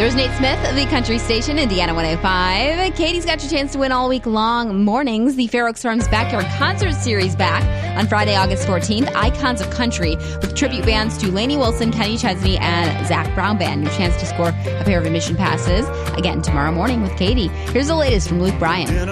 There's Nate Smith of the Country Station, Indiana 105. Katie's got your chance to win all week long. Mornings, the Fair Oaks Farms Backyard Concert Series back on Friday, August 14th. Icons of Country with tribute bands to Lainey Wilson, Kenny Chesney, and Zach Brown Band. Your chance to score a pair of admission passes again tomorrow morning with Katie. Here's the latest from Luke Bryan.